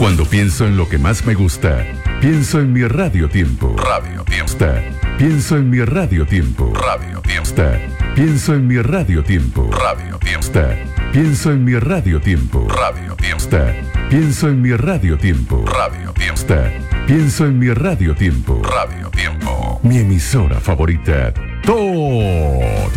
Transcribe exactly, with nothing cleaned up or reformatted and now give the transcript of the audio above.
Cuando pienso en lo que más me gusta, pienso en mi Radio Tiempo. Radio Tiempo. Pienso en mi Radio Tiempo. Radio Tiempo. Pienso en mi Radio Tiempo. Radio Tiempo. Pienso en mi Radio Tiempo. Radio Tiempo. Pienso en mi Radio Tiempo. Radio Tiempo. Pienso en mi Radio Tiempo. Radio Tiempo. Mi emisora favorita. Todo